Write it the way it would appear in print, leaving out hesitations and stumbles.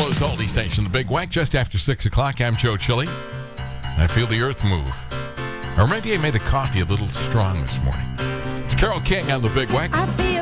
Buffalo's oldie station, the Big Wack, just after 6 o'clock. I'm Joe Chili. I feel the earth move. Or maybe I made the coffee a little strong this morning. It's Carole King on the Big Wack.